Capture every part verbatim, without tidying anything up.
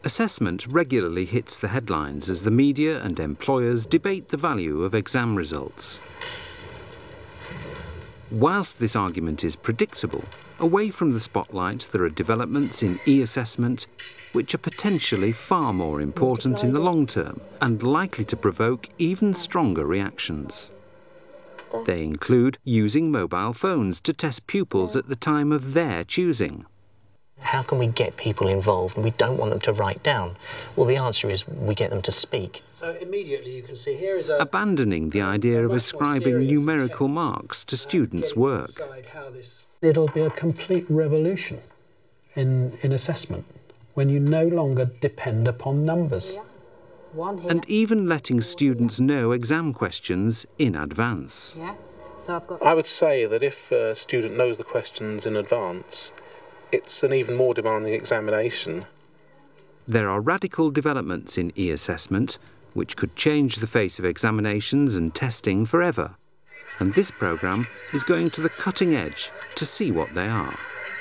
Assessment regularly hits the headlines as the media and employers debate the value of exam results. Whilst this argument is predictable, away from the spotlight there are developments in e-assessment which are potentially far more important in the long term and likely to provoke even stronger reactions. They include using mobile phones to test pupils at the time of their choosing. How can we get people involved? We don't want them to write down. Well, the answer is we get them to speak. So immediately you can see here is a... Abandoning the idea of ascribing numerical marks to students' work. It'll be a complete revolution in, in assessment when you no longer depend upon numbers. And even letting students know exam questions in advance. Yeah. So I've got... I would say that if a student knows the questions in advance, it's an even more demanding examination. There are radical developments in e-assessment which could change the face of examinations and testing forever. And this programme is going to the cutting edge to see what they are.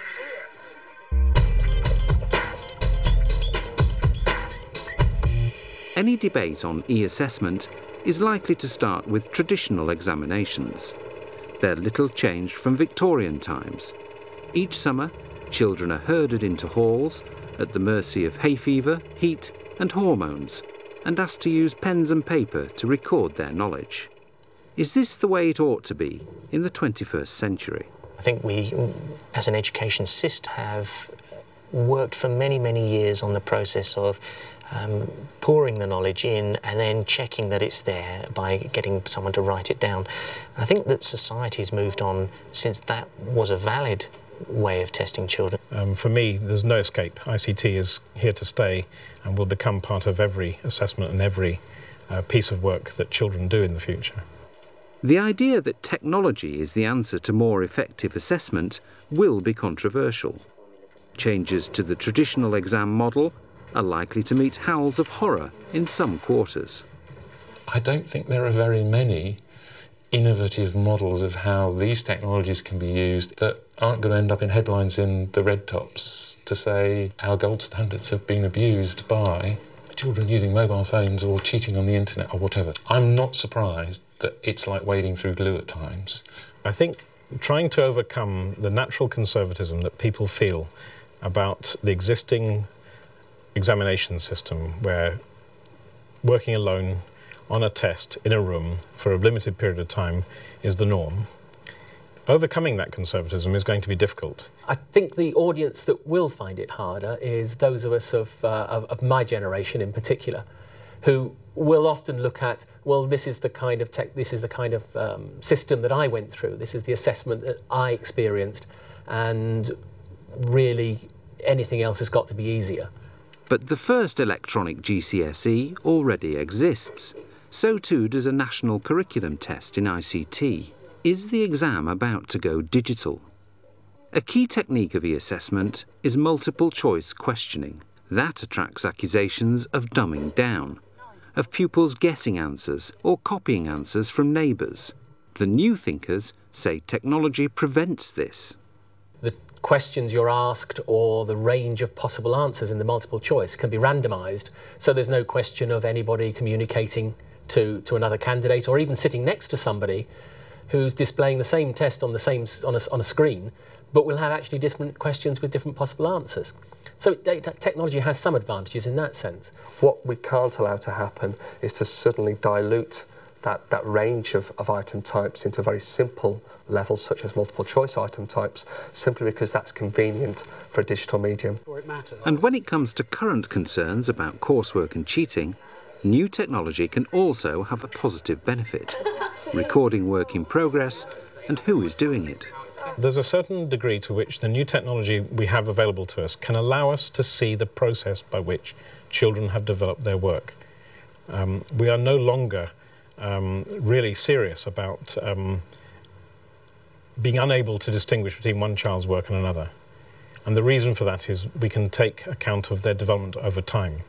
Any debate on e-assessment is likely to start with traditional examinations. They're little changed from Victorian times. Each summer, children are herded into halls at the mercy of hay fever, heat and hormones, and asked to use pens and paper to record their knowledge. Is this the way it ought to be in the twenty-first century? I think we, as an education system, have worked for many, many years on the process of um, pouring the knowledge in and then checking that it's there by getting someone to write it down. And I think that society has moved on since that was a valid way of testing children. Um, for me, there's no escape. I C T is here to stay and will become part of every assessment and every uh, piece of work that children do in the future. The idea that technology is the answer to more effective assessment will be controversial. Changes to the traditional exam model are likely to meet howls of horror in some quarters. I don't think there are very many innovative models of how these technologies can be used that aren't going to end up in headlines in the red tops to say our gold standards have been abused by children using mobile phones or cheating on the internet or whatever. I'm not surprised that it's like wading through glue at times. I think trying to overcome the natural conservatism that people feel about the existing examination system where working alone on a test in a room for a limited period of time is the norm. Overcoming that conservatism is going to be difficult. I think the audience that will find it harder is those of us of, uh, of, of my generation in particular, who will often look at, well, this is the kind of tech, this is the kind of um, system that I went through, this is the assessment that I experienced, and really anything else has got to be easier. But the first electronic G C S E already exists. So too does a national curriculum test in I C T. Is the exam about to go digital? A key technique of e-assessment is multiple choice questioning. That attracts accusations of dumbing down, of pupils guessing answers or copying answers from neighbours. The new thinkers say technology prevents this. The questions you're asked or the range of possible answers in the multiple choice can be randomised, so there's no question of anybody communicating to, to another candidate or even sitting next to somebody who's displaying the same test on the same on a, on a screen, but will have actually different questions with different possible answers. So technology has some advantages in that sense. What we can't allow to happen is to suddenly dilute that, that range of, of item types into very simple levels such as multiple choice item types, simply because that's convenient for a digital medium. And when it comes to current concerns about coursework and cheating, new technology can also have a positive benefit, recording work in progress and who is doing it. There's a certain degree to which the new technology we have available to us can allow us to see the process by which children have developed their work. Um, we are no longer um, really serious about um, being unable to distinguish between one child's work and another. And the reason for that is we can take account of their development over time.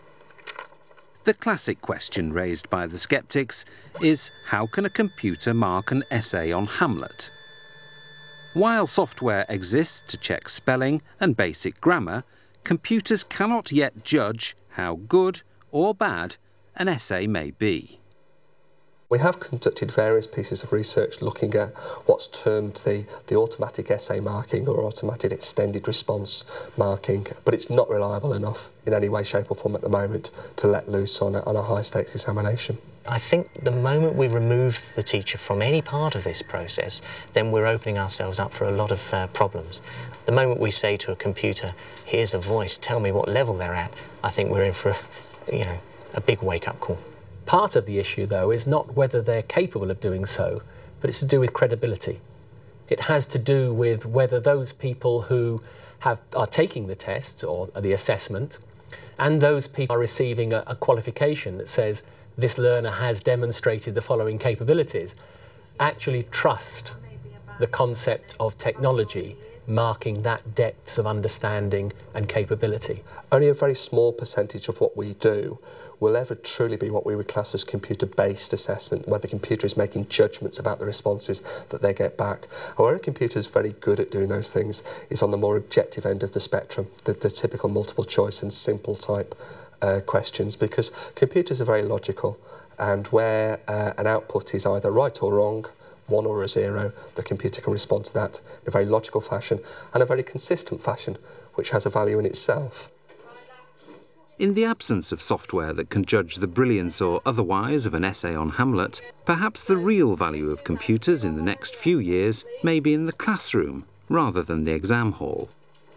The classic question raised by the sceptics is, how can a computer mark an essay on Hamlet? While software exists to check spelling and basic grammar, computers cannot yet judge how good or bad an essay may be. We have conducted various pieces of research looking at what's termed the, the automatic essay marking or automatic extended response marking, but it's not reliable enough in any way, shape or form at the moment to let loose on a, on a high-stakes examination. I think the moment we remove the teacher from any part of this process, then we're opening ourselves up for a lot of uh, problems. The moment we say to a computer, here's a voice, tell me what level they're at, I think we're in for a, you know, a big wake-up call. Part of the issue, though, is not whether they're capable of doing so, but it's to do with credibility. It has to do with whether those people who have, are taking the test or the assessment and those people are receiving a, a qualification that says this learner has demonstrated the following capabilities, actually trust the concept of technology marking that depth of understanding and capability. Only a very small percentage of what we do will ever truly be what we would class as computer-based assessment, where the computer is making judgments about the responses that they get back. And where a computer is very good at doing those things is on the more objective end of the spectrum, the, the typical multiple choice and simple type uh, questions, because computers are very logical, and where uh, an output is either right or wrong, one or a zero, the computer can respond to that in a very logical fashion and a very consistent fashion, which has a value in itself. In the absence of software that can judge the brilliance or otherwise of an essay on Hamlet, perhaps the real value of computers in the next few years may be in the classroom rather than the exam hall.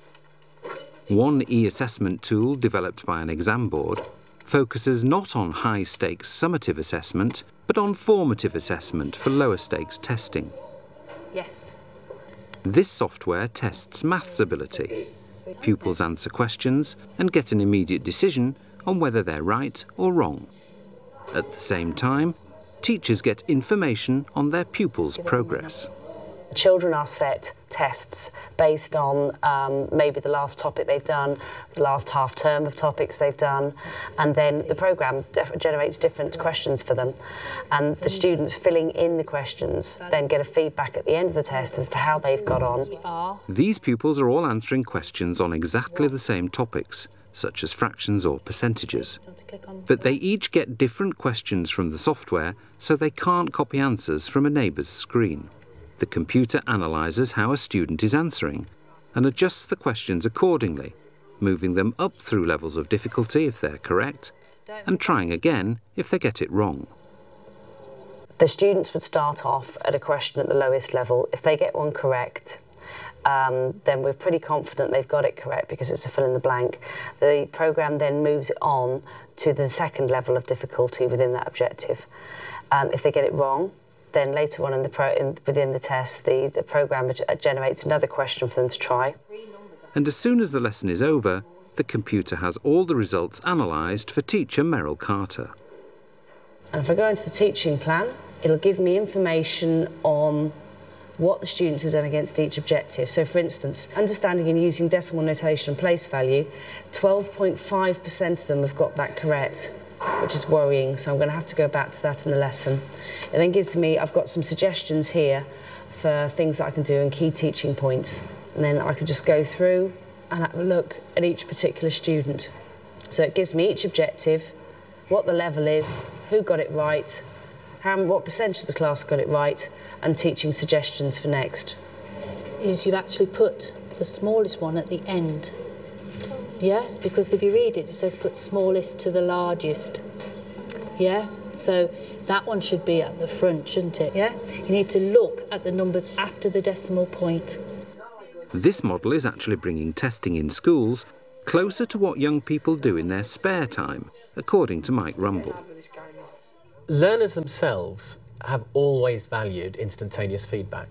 One e-assessment tool developed by an exam board focuses not on high-stakes summative assessment, but on formative assessment for lower-stakes testing. Yes. This software tests maths ability. Pupils answer questions and get an immediate decision on whether they're right or wrong. At the same time, teachers get information on their pupils' progress. Children are set tests based on um, maybe the last topic they've done, the last half term of topics they've done, and then the programme generates different questions for them. And the students filling in the questions then get a feedback at the end of the test as to how they've got on. These pupils are all answering questions on exactly the same topics, such as fractions or percentages. But they each get different questions from the software, so they can't copy answers from a neighbour's screen. The computer analyses how a student is answering and adjusts the questions accordingly, moving them up through levels of difficulty if they're correct, and trying again if they get it wrong. The students would start off at a question at the lowest level. If they get one correct, um, then we're pretty confident they've got it correct because it's a fill in the blank. The programme then moves it on to the second level of difficulty within that objective. Um, if they get it wrong, then later on in the pro in, within the test, the, the programme generates another question for them to try. And as soon as the lesson is over, the computer has all the results analysed for teacher Meryl Carter. And if I go into the teaching plan, it'll give me information on what the students have done against each objective. So, for instance, understanding and using decimal notation and place value, twelve point five percent of them have got that correct, which is worrying, so I'm going to have to go back to that in the lesson. It then gives me, I've got some suggestions here for things that I can do and key teaching points. And then I can just go through and have a look at each particular student. So it gives me each objective, what the level is, who got it right, how, what percentage of the class got it right, and teaching suggestions for next. Is you actually put the smallest one at the end. Yes, because if you read it, it says put smallest to the largest. Yeah, so that one should be at the front, shouldn't it? Yeah, you need to look at the numbers after the decimal point. This model is actually bringing testing in schools closer to what young people do in their spare time, according to Mike Rumble. Learners themselves have always valued instantaneous feedback,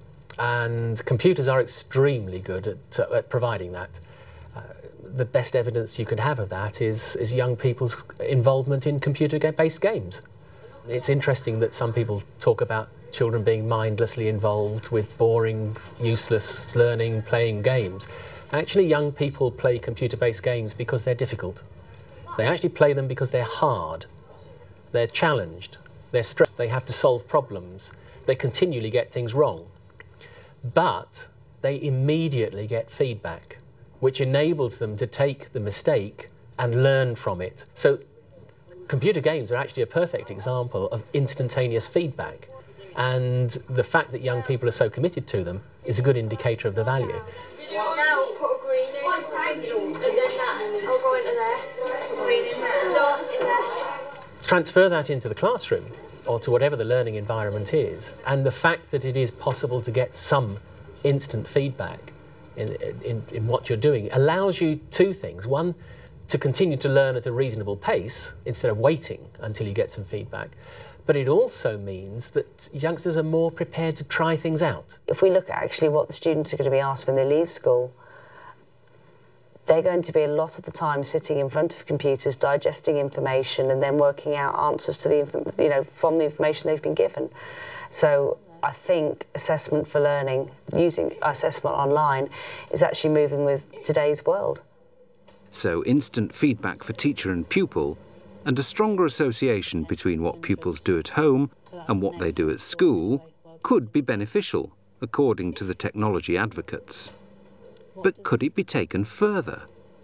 and computers are extremely good at, uh, at providing that. Uh, the best evidence you could have of that is, is young people's involvement in computer-based games. It's interesting that some people talk about children being mindlessly involved with boring, useless learning, playing games. Actually, young people play computer-based games because they're difficult. They actually play them because they're hard. They're challenged. They're stressed. They have to solve problems. They continually get things wrong. But they immediately get feedback. which enables them to take the mistake and learn from it. So computer games are actually a perfect example of instantaneous feedback, and the fact that young people are so committed to them is a good indicator of the value. Now put a green in, and then that, I'll go into there, green in there, dot in there. Transfer that into the classroom, or to whatever the learning environment is, and the fact that it is possible to get some instant feedback in, in, in what you're doing allows you two things. One, to continue to learn at a reasonable pace instead of waiting until you get some feedback. But it also means that youngsters are more prepared to try things out. If we look at actually what the students are going to be asked when they leave school, they're going to be a lot of the time sitting in front of computers, digesting information and then working out answers to the, you know, from the information they've been given. So I think assessment for learning, using assessment online, is actually moving with today's world. So instant feedback for teacher and pupil, and a stronger association between what pupils do at home and what they do at school could be beneficial, according to the technology advocates. But could it be taken further?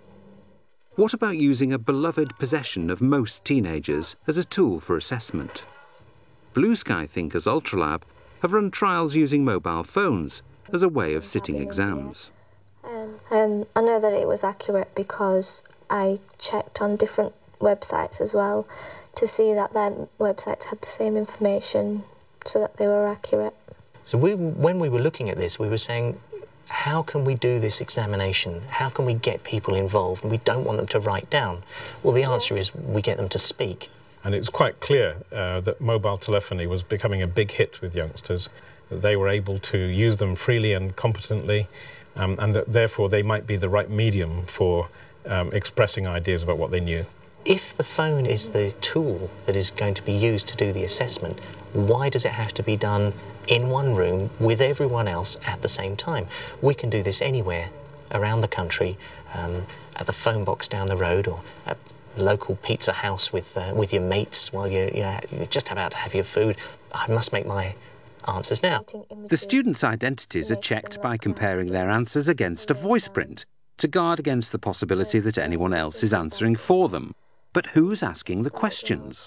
What about using a beloved possession of most teenagers as a tool for assessment? Blue Sky Thinkers Ultralab have run trials using mobile phones as a way of sitting exams. Um, um, I know that it was accurate because I checked on different websites as well to see that their websites had the same information so that they were accurate. So we, when we were looking at this, we were saying, how can we do this examination? How can we get people involved? And we don't want them to write down. Well, the answer yes. is we get them to speak. And it was quite clear uh, that mobile telephony was becoming a big hit with youngsters. That they were able to use them freely and competently, um, and that therefore they might be the right medium for um, expressing ideas about what they knew. If the phone is the tool that is going to be used to do the assessment, why does it have to be done in one room with everyone else at the same time? We can do this anywhere around the country, um, at the phone box down the road, or at a local pizza house with, uh, with your mates while you're, you're just about to have your food. I must make my answers now. The students' identities are checked by comparing their answers against a voice print to guard against the possibility that anyone else is answering for them. But who's asking the questions?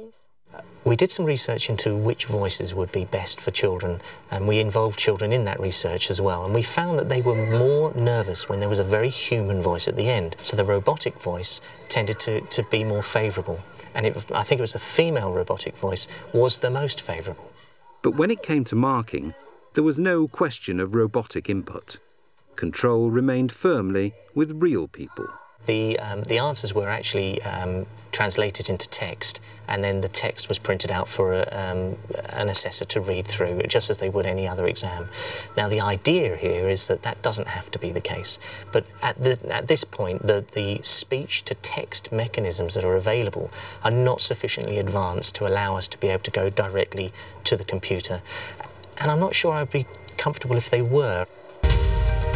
We did some research into which voices would be best for children, and we involved children in that research as well, and we found that they were more nervous when there was a very human voice at the end. So the robotic voice tended to, to be more favourable, and it, I think it was the female robotic voice was the most favourable. But when it came to marking, there was no question of robotic input. Control remained firmly with real people. The, um, the answers were actually um, translated into text, and then the text was printed out for a, um, an assessor to read through, just as they would any other exam. Now, the idea here is that that doesn't have to be the case, but at, the, at this point, the, the speech-to-text mechanisms that are available are not sufficiently advanced to allow us to be able to go directly to the computer. And I'm not sure I'd be comfortable if they were.